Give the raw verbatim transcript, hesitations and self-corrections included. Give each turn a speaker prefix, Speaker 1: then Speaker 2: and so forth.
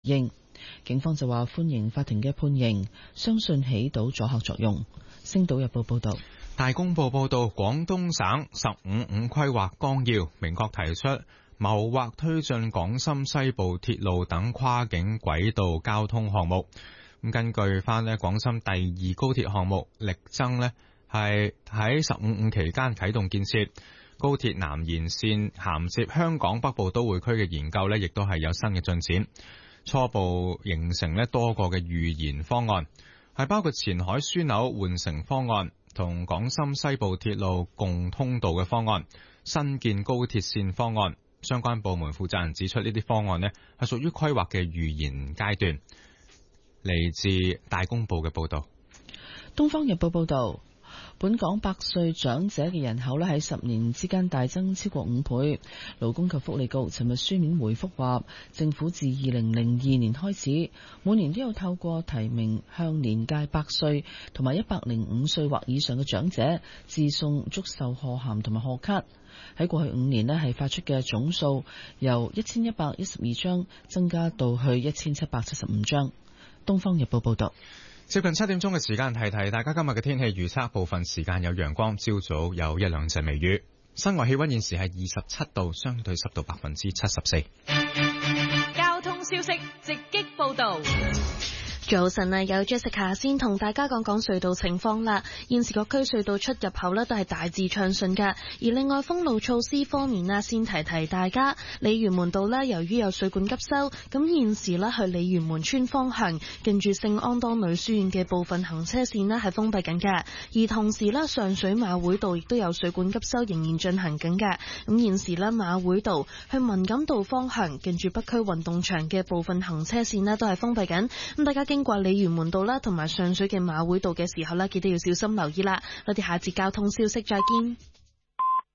Speaker 1: 應。警方就話歡迎法庭嘅判刑，相信起到阻嚇作用。星島日報報道。
Speaker 2: 大公報報道，廣東省十五五規劃綱要明確提出，謀劃推進廣深西部鐵路等跨境軌道交通項目。咁根據翻呢廣深第二高鐵項目力爭呢係喺十五五期間啟動建設。高鐵南延線銜接香港北部都會區嘅研究呢亦都係有新嘅進展，初步形成呢多個嘅預研方案，係包括前海樞紐換乘方案同廣深西部鐵路共通道嘅方案、新建高鐵線方案。相關部門負責人指出，呢啲方案呢係屬於規劃嘅預研階段。嚟自大公報嘅報道。
Speaker 1: 東方日報報道，本港百歲長者嘅人口咧喺十年之間大增超過五倍。勞工及福利局尋日書面回覆話，政府自二零零二年開始，每年都有透過提名向年屆百歲同埋一百零五歲或以上嘅長者致送祝壽賀函同埋賀卡。喺過去五年咧，係發出嘅總數由一千一百一十二張增加到去一千七百七十五張。東方日報報道。
Speaker 2: 接近七點鐘嘅時間，提提大家今日嘅天氣預測，部分時間有陽光，朝早有一兩陣微雨。室外氣溫現時係二十七度，相對濕度百分之七十四。
Speaker 3: 交通消息直擊報道。
Speaker 4: 早晨啊，有 Jessica 先同大家講講隧道情況啦。現時各區隧道出入口呢都係大致暢順㗎。而另外封路措施方面呢，先提提大家，鯉魚門道呢由於有水管急修，咁現時呢去鯉魚門村方向近住聖安多女書院嘅部分行車線呢係封閉緊㗎。而同時呢，上水馬會道亦都有水管急修仍然進行緊㗎。咁現時呢，馬會道去文錦道方向近住北區運動場嘅部分行車線呢都係封閉緊。咁大家經過鯉魚門道啦，同埋上水嘅馬會道嘅時候呢，記得要小心留意啦。我哋下節交通消息再見。